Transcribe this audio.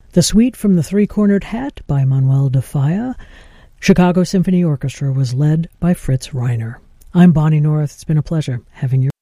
The Suite from the Three-Cornered Hat by Manuel de Falla. Chicago Symphony Orchestra was led by Fritz Reiner. I'm Bonnie North. It's been a pleasure having you.